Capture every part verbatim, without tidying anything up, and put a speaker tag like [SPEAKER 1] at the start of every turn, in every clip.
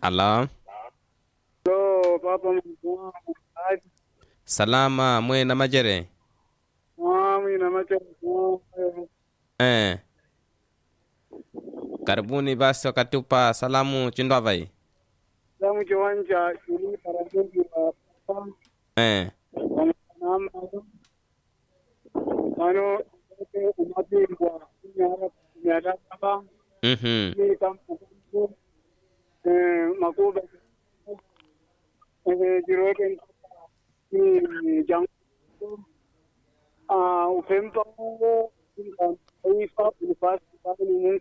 [SPEAKER 1] Ala.
[SPEAKER 2] So, papa mkuu,
[SPEAKER 1] Salama mwe na majere.
[SPEAKER 2] mami na macho mkuu.
[SPEAKER 1] Eh. Karibuni basi wakatupa salamu chindwa vai.
[SPEAKER 2] Damu kiwanja ili parajeji wa papa.
[SPEAKER 1] Eh.
[SPEAKER 2] Nama. Mano, umabingwa. Nyara, nyara baba.
[SPEAKER 1] Mhm.
[SPEAKER 2] Ni kampu. Eh, makuba. Eh, jiroke ni jang. Ah, ufempa mungu. Taifa, ufasi, pale ni mungu.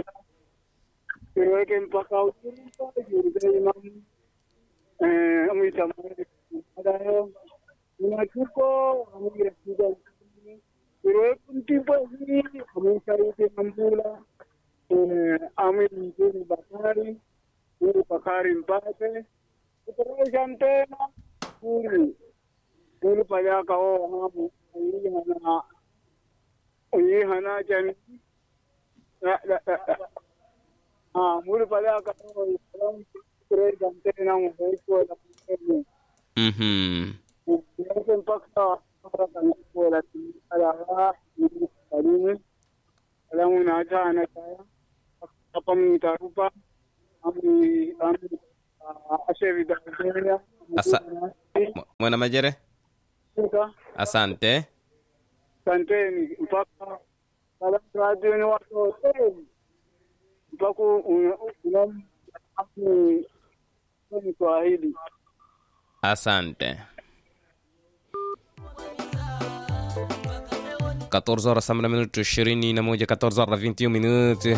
[SPEAKER 2] Jiroke mpaka ulipa. Jiroke imam. Eh, amita mwere. Adayo. Ninachukua. Amira kida. Jiroke mtipa hii. Amisa ite mambula. Eh, amir mzuri bakari. Uri bakari mpate. Kuturai jantena. Uri. Uri pajaka o hamu. Uri hana. Uri hana jani. La la la. Ah, muri pajaka o Islam. Kuturai jantena mweiko la kuturai.
[SPEAKER 1] Mhm.
[SPEAKER 2] Yake mpaka para kaniko la ala ni kalini. Alamu na acha anachaya. Hapa mtarupa. Ami ami ashevi dakunya.
[SPEAKER 1] Asa. Mwe na majere.
[SPEAKER 2] Sika.
[SPEAKER 1] Asante.
[SPEAKER 2] Santeni mpaka salamu radio ni watu wote mpaka unam ni ni Swahili.
[SPEAKER 1] Asante. catorze horas samna minuto ishirini na moja, catorze horas vinte e um minutos.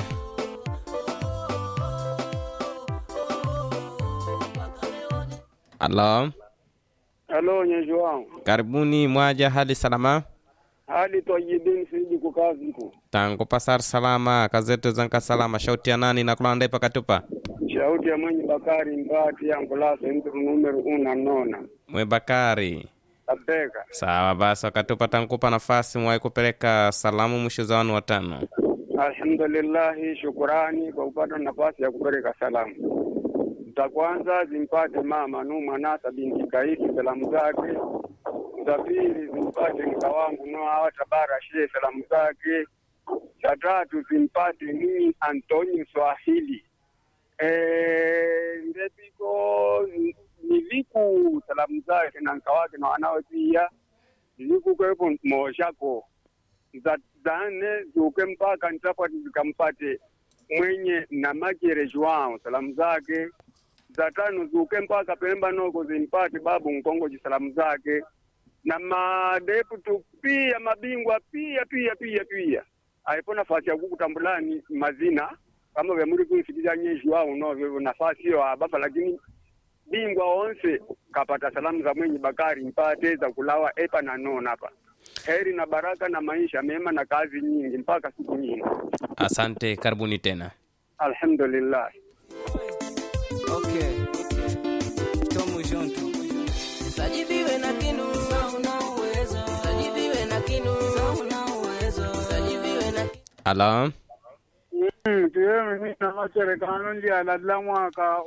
[SPEAKER 1] Halo.
[SPEAKER 2] Halo nyejo wangu.
[SPEAKER 1] Karibuni mwaja hali salama.
[SPEAKER 2] Hali toyibin siji kukaziku.
[SPEAKER 1] Tangu pasar salama kazetu zanka salama shauti ya nani na kulanda ipa katupa.
[SPEAKER 2] Shauti ya mwenye Bakari mbati ya ngulasa ndru numero una nona.
[SPEAKER 1] Mwe Bakari.
[SPEAKER 2] Abeka.
[SPEAKER 1] Sawa basi wakatupa tankupa nafasi mwai kupeleka salamu mwisho za wanu watano.
[SPEAKER 2] Alhamdulillah, shukurani kwa kupata nafasi ya kupeleka salamu. Za kwanza zimpate mama Numa Nasa binti Kaisi salamu zake. Za pili zimpate mka wangu Noa Watabara Shie salamu zake. Za tatu zimpate mimi Antoni Swahili. Eh, ndepiko niliku salamu zake na nkawake na wanao pia. Niliku kwepo moshako. Za zane zuke mpaka nitapa zikampate mwenye na makere Joao salamu zake. Za tano zuke mpaka Pemba noko zimpate babu Nkongo salamu zake. Na madeputu pia mabingwa pia pia pia pia. Aipo nafasi ya kukutambulani mazina kama vya muri kuifikiria nyeshi wao no nafasi hiyo baba, lakini bingwa onse kapata salamu za mwenye Bakari mpate za kulawa epa na nona hapa. Heri na baraka na maisha mema na kazi nyingi mpaka siku nyingi.
[SPEAKER 1] Asante, karibuni tena.
[SPEAKER 2] Alhamdulillah.
[SPEAKER 3] Okay. Tomu jonto. Sajibiwe na kinu una uwezo. Sajibiwe na kinu una uwezo. Sajibiwe na
[SPEAKER 1] Halo.
[SPEAKER 2] Mm, tuwe mimi na maserekano ndi aladla mwaka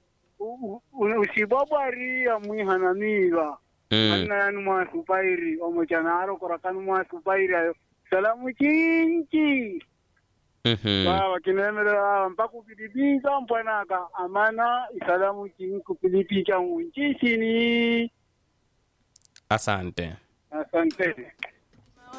[SPEAKER 2] usibabari ya mwihananiga.
[SPEAKER 1] Mm.
[SPEAKER 2] Anna yanu mwa supairi omochanaro korakanu mwa supairi ayo. Salamu chinchi.
[SPEAKER 1] Mhm.
[SPEAKER 2] Baba kinemera mpaku pilipika mpwanaka amana isalamu chinku pilipika unchi sini.
[SPEAKER 1] Asante.
[SPEAKER 2] Asante.